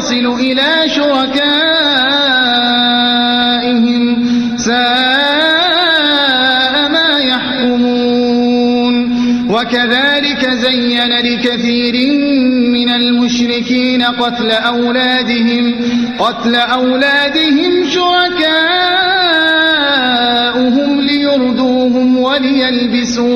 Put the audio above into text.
يصل إلى شركائهم ساء ما يحكمون وكذلك زين لكثير من المشركين قتل أولادهم شركاؤهم ليردوهم وليلبسوا